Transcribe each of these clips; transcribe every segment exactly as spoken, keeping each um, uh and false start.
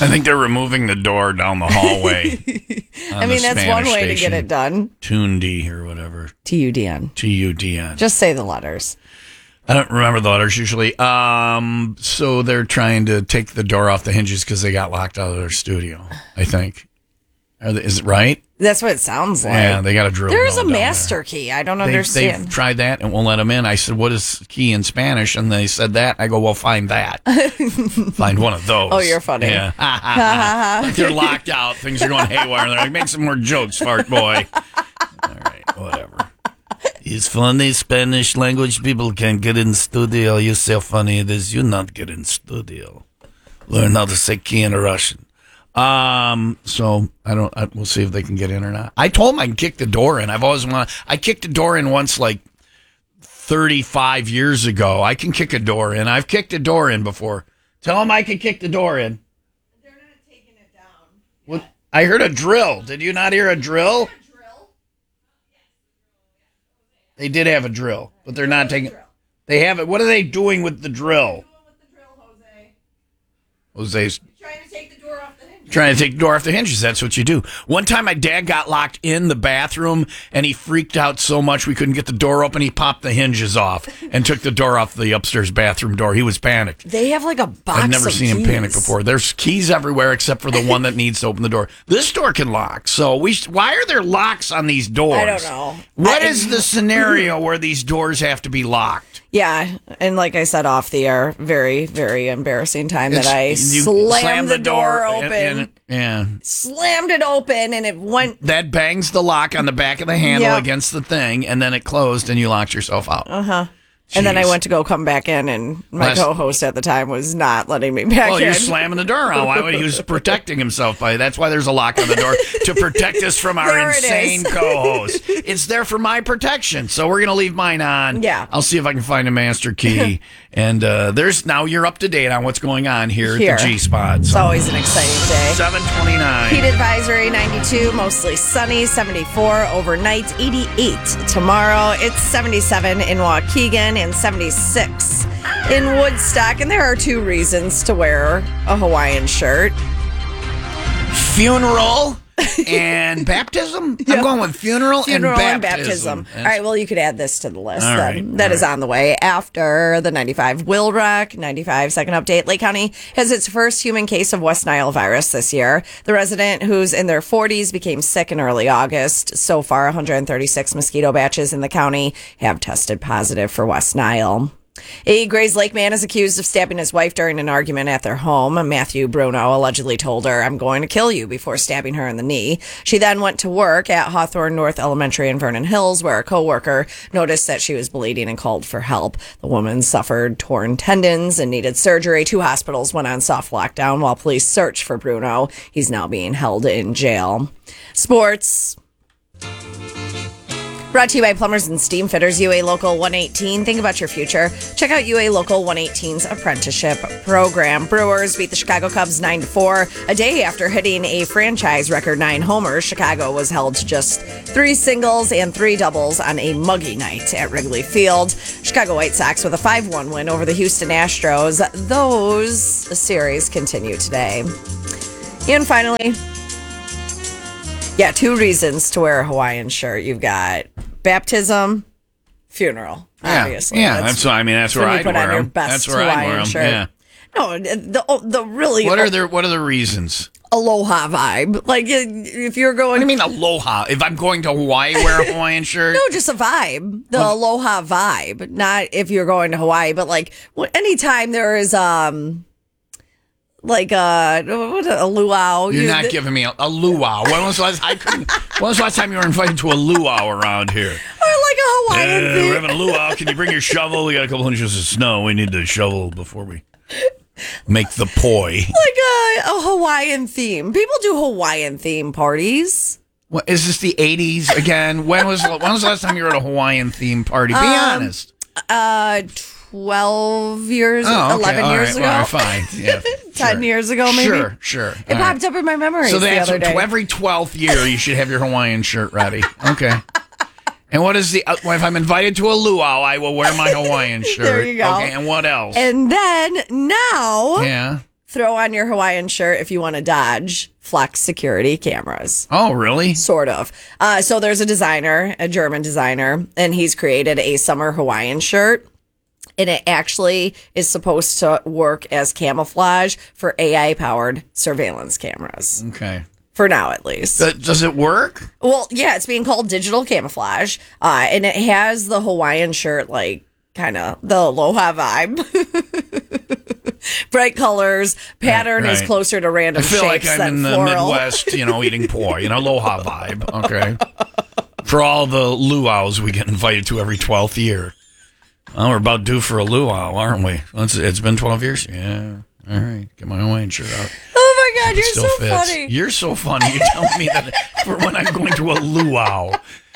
I think they're removing the door down the hallway. I mean, that's one way to get it done. Tundi or whatever. T U D N. T U D N. Just say the letters. I don't remember the letters usually. Um, so they're trying to take the door off the hinges because they got locked out of their studio, I think. Are they, is it right? That's what it sounds like. Yeah, they got to drill. There's a down master there. key. I don't They've, understand. They've tried that and won't let them in. I said, what is key in Spanish? And they said that. I go, well, find that. Find one of those. Oh, you're funny. Yeah. They're locked out. Things are going haywire. They're like, make some more jokes, fart boy. All right, whatever. It's funny Spanish language people can get in studio. You say how funny it is. You not get in studio. Learn how to say key in Russian. Um, so I don't, I, we'll see if they can get in or not. I told them I can kick the door in. I've always wanted, I kicked the door in once like thirty-five years ago. I can kick a door in. I've kicked a door in before. Tell them I can kick the door in. They're not taking it down. What? I heard a drill. Did you not hear a drill? They did have a drill, but they're not taking, they have it. What are they doing with the drill? Jose's Trying to take the door off the hinges. Trying to take the door off the hinges. That's what you do. One time my dad got locked in the bathroom and he freaked out so much we couldn't get the door open. He popped the hinges off and took the door off the upstairs bathroom door. He was panicked. They have like a box I've never of seen keys. him panic before. There's keys everywhere except for the one that needs to open the door. This door can lock. So we. Sh- why are there locks on these doors? I don't know. What I, is the scenario where these doors have to be locked? Yeah, and like I said off the air, very, very embarrassing time It's- that I you slammed slam the, door, and- open. and- yeah. Slammed it open and it went. That bangs the lock on the back of the handle Yep. against the thing, and then it closed, and you locked yourself out. Uh huh. And then I went to go come back in, and my Last- co-host at the time was not letting me back Well, in. you're slamming the door on. Why would he was protecting himself by? That's why there's a lock on the door to protect us from our There it insane is. co-host. It's there for my protection, so we're gonna leave mine on. Yeah. I'll see if I can find a master key. And uh, there's now you're up to date on what's going on here, Here. at the G Spot. It's always an exciting day. seven twenty-nine. Heat advisory ninety-two, mostly sunny, seventy-four overnight, eighty-eight tomorrow. It's seventy-seven in Waukegan and seventy-six in Woodstock. And there are two reasons to wear a Hawaiian shirt. Funeral and baptism. Yep. I'm going with funeral, Funeral and and baptism. baptism. All right, well, you could add this to the list All then. right, That all is right. on the way after the ninety-five Will Rock. ninety-five second update. Lake County has its first human case of West Nile virus this year. The resident, who's in their forties, became sick in early August. So far, one hundred thirty-six mosquito batches in the county have tested positive for West Nile. A Grays Lake man is accused of stabbing his wife during an argument at their home. Matthew Bruno allegedly told her, "I'm going to kill you," before stabbing her in the knee. She then went to work at Hawthorne North Elementary in Vernon Hills, where a coworker noticed that she was bleeding and called for help. The woman suffered torn tendons and needed surgery. Two hospitals went on soft lockdown while police searched for Bruno. He's now being held in jail. Sports. Brought to you by Plumbers and Steam Fitters, U A Local one eighteen. Think about your future. Check out U A Local one eighteen's apprenticeship program. Brewers beat the Chicago Cubs nine to four. A day after hitting a franchise record nine homers, Chicago was held to just three singles and three doubles on a muggy night at Wrigley Field. Chicago White Sox with a five one win over the Houston Astros. Those series continue today. And finally, yeah, two reasons to wear a Hawaiian shirt. You've got baptism, funeral, Yeah, obviously. yeah. That's, I mean, that's when where you I'd put wear on your them. best That's where I'd Hawaiian wear them. shirt. Yeah. No, the the really What are the What are the reasons? aloha vibe. Like if you're going, What do you mean aloha? If I'm going to Hawaii, wear a Hawaiian shirt? no, just a vibe. The aloha vibe. Not if you're going to Hawaii, but like wh- anytime there is um. Like uh, what a luau. You're You- not the- giving me a, a luau. When was the last? I couldn't. When was the last time you were invited to a luau around here? or like a Hawaiian Uh, theme. we're having a luau. Can you bring your shovel? We got a couple inches of snow. We need to shovel before we make the poi. Like a, a Hawaiian theme. People do Hawaiian theme parties. What, is this the eighties again? When was when was the last time you were at a Hawaiian theme party? Be Um, honest. Uh, twelve years, Oh, okay. eleven All years right. ago, Well, fine. Yeah, ten sure. years ago, maybe. Sure, sure. It All popped right. up in my memories So the that's other day. every twelfth year you should have your Hawaiian shirt ready. Okay. And what is the? Uh, if I'm invited to a luau, I will wear my Hawaiian shirt. There you go. Okay. And what else? And then now, yeah. throw on your Hawaiian shirt if you want to dodge Flex security cameras. Oh, really? Sort of. Uh, so there's a designer, a German designer, and he's created a summer Hawaiian shirt. And it actually is supposed to work as camouflage for A I-powered surveillance cameras. Okay. For now, at least. But does it work? Well, yeah, it's being called digital camouflage. Uh, and it has the Hawaiian shirt, like, kind of the aloha vibe. Bright colors. Pattern Right, is right. closer to random I feel shapes like I'm than in the floral. Midwest, you know, eating poi, you know, aloha vibe. Okay. For all the luau's we get invited to every twelfth year. Well, we're about due for a luau, aren't we? It's, it's been twelve years? Yeah. All right. Get my Hawaiian shirt out. Oh, my God, you're Still so fits. funny. You're so funny. You're telling me that for when I'm going to a luau.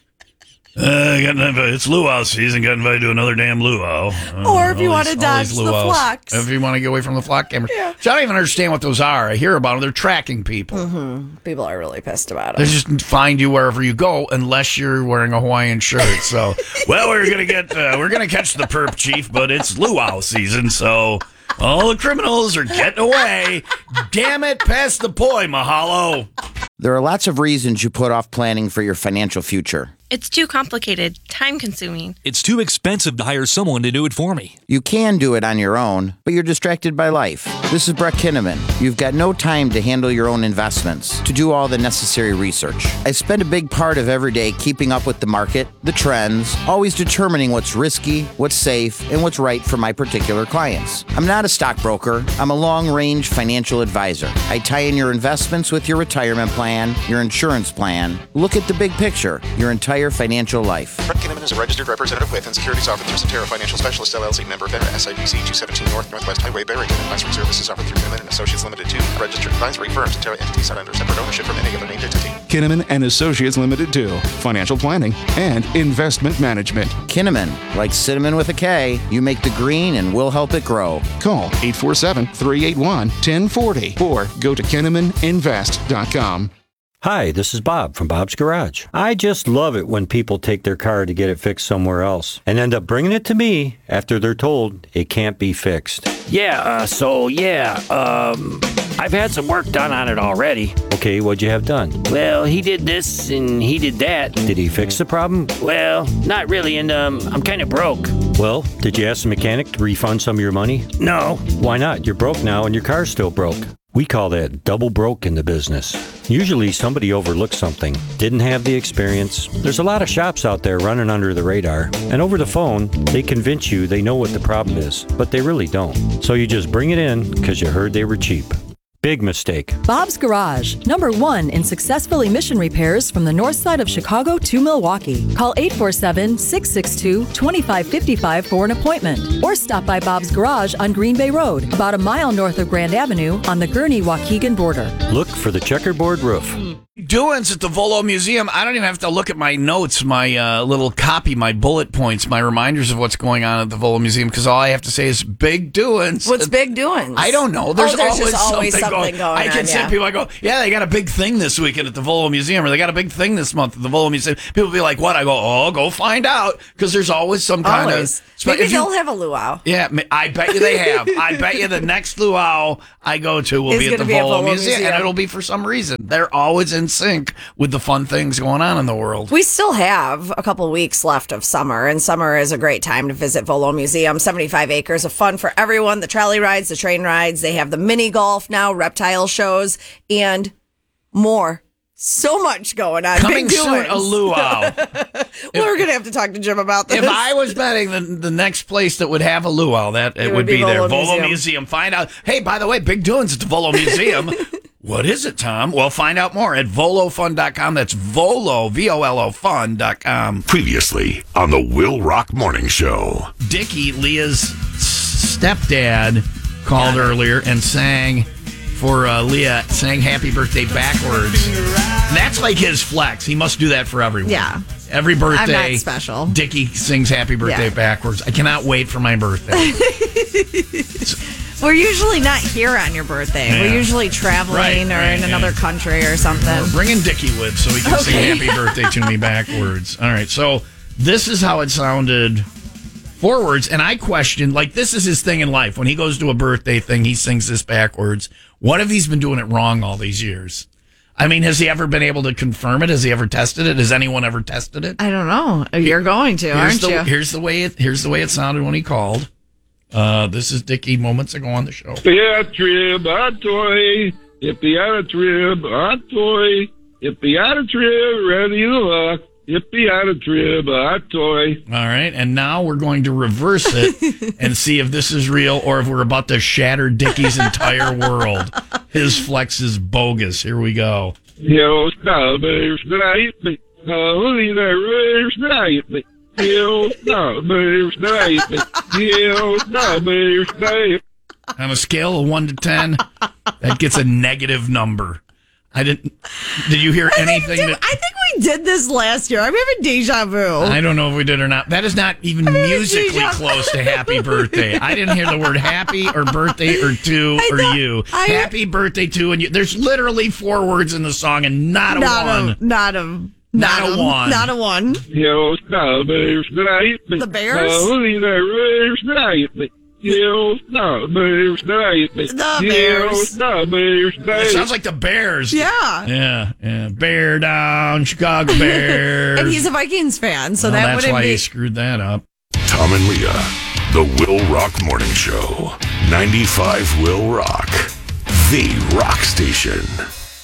Uh, got invited, it's luau season. Got invited to another damn luau. Uh, Or if you all want these- to all dodge these the luau's. flocks. If you want to get away from the flock cameras. Yeah. So I don't even understand what those are. I hear about them. They're tracking people. Mm-hmm. People are really pissed about They it. just find you wherever you go, unless you're wearing a Hawaiian shirt. So, well, we're gonna get, uh, we're gonna catch the perp chief, but it's luau season, so all the criminals are getting away. Damn it, pass the poi, mahalo. There are lots of reasons you put off planning for your financial future. It's too complicated, time-consuming. It's too expensive to hire someone to do it for me. You can do it on your own, but you're distracted by life. This is Brett Kinnaman. You've got no time to handle your own investments, to do all the necessary research. I spend a big part of every day keeping up with the market, the trends, always determining what's risky, what's safe, and what's right for my particular clients. I'm not a stockbroker. I'm a long-range financial advisor. I tie in your investments with your retirement plan, your insurance plan. Look at the big picture, your entire financial life. Brett Kinnaman is a registered representative with and securities offered through Centera Financial Specialist L L C, member FINRA, S I B C two seventeen North Northwest Highway, Barrington. Advisory services offered through Kinnaman and Associates Limited two, a registered advisory firm. Centera entities not under separate ownership from any other named entity. Kinnaman and Associates Limited two, financial planning and investment management. Kinnaman, like cinnamon with a K, you make the green and we'll help it grow. Call eight four seven, three eight one, one zero four zero or go to kinnaman invest dot com. Hi, this is Bob from Bob's Garage. I just love it when people take their car to get it fixed somewhere else and end up bringing it to me after they're told it can't be fixed. Yeah, uh, so yeah, um, I've had some work done on it already. Okay, what'd you have done? Well, he did this and he did that. Did he fix the problem? Well, not really, and um, I'm kind of broke. Well, did you ask the mechanic to refund some of your money? No. Why not? You're broke now and your car's still broke. We call that double broke in the business. Usually somebody overlooked something, didn't have the experience. There's a lot of shops out there running under the radar, and over the phone, they convince you they know what the problem is, but they really don't. So you just bring it in because you heard they were cheap. Big mistake. Bob's Garage, number one in successful emission repairs from the north side of Chicago to Milwaukee. Call eight four seven, six six two, two five five five for an appointment. Or stop by Bob's Garage on Green Bay Road, about a mile north of Grand Avenue on the Gurnee-Waukegan border. Look for the checkerboard roof. Doings at the Volo Museum. I don't even have to look at my notes, my uh, little copy, my bullet points, my reminders of what's going on at the Volo Museum, because all I have to say is big doings. What's big doings? I don't know. There's, oh, there's always, just always something, something going, going I can on, see yeah. people, I go, yeah, they got a big thing this weekend at the Volo Museum, or they got a big thing this month at the Volo Museum. People be like, what? I go, oh, go find out, because there's always some kind Always. of... Maybe if you- they'll have a luau. Yeah, I bet you they have. I bet you the next luau I go to will It's be at the gonna be at Volo Volo Museum, Museum. and it'll be for some reason. They're always in sync with the fun things going on in the world. We still have a couple weeks left of summer, and summer is a great time to visit Volo Museum. seventy-five acres of fun for everyone. The trolley rides, the train rides. They have the mini golf now, reptile shows, and more. So much going on. Coming Big soon, doings. a luau. We're going to have to talk to Jim about this. If I was betting the, the next place that would have a luau, that it, It would, would be, be there. Volo Volo Museum. Museum. Find out. Hey, by the way, big doings at the Volo Museum. What is it, Tom? Well, find out more at volo fun dot com. That's Volo, V O L O fun dot com. Previously on the Will Rock Morning Show. Dickie, Leah's stepdad, called earlier and sang for uh, Leah, sang happy birthday backwards. And that's like his flex. He must do that for everyone. Yeah. Every birthday, I'm not special. Dickie sings happy birthday Yeah. backwards. I cannot wait for my birthday. We're usually not here on your birthday. Yeah. We're usually traveling Right, or right, in yeah. another country or something. We're bringing Dickie with so he can sing Okay. happy birthday to me backwards. All right, so this is how it sounded forwards, and I question, like, this is his thing in life. When he goes to a birthday thing, he sings this backwards. What if he's been doing it wrong all these years? I mean, has he ever been able to confirm it? Has he ever tested it? Has anyone ever tested it? I don't know. You're going to, here's aren't the, you? Here's the way it. Here's the way it sounded when he called. Uh, this is Dickie moments ago on the show. Beatrib, atoy. Yippee out trib, atoy. Yippee out trib, ready to luck. Yippee out trib, atoy. All right, and now we're going to reverse it and see if this is real or if we're about to shatter Dickie's entire world. His flex is bogus. Here we go. Yo, stop, baby, snipe me. Holy there, snipe me. Yo, stop, baby, snipe me. Yo, stop, baby, snipe. On a scale of one to ten, that gets a negative number. I didn't. Did you hear anything? I think, that, I think we did this last year. I'm having deja vu. I don't know if we did or not. That is not even musically close to happy birthday. I didn't hear the word happy or birthday or to I or thought- you. I- happy birthday to and you. There's literally four words in the song and not a not one. A, not a. Not Not, a one. Not a one. Yo, stop, baby, snipe me. The Bears? Holy there, snipe me. Yo, stop, baby, snipe me. The Yo, Bears. stop, baby, It snipe me. sounds like the Bears. Yeah. Yeah, yeah. Bear down, Chicago Bears. And he's a Vikings fan, so Well, that that's wouldn't why be. he screwed that up. Tom and Leah, the Will Rock Morning Show. ninety-five Will Rock, the rock station.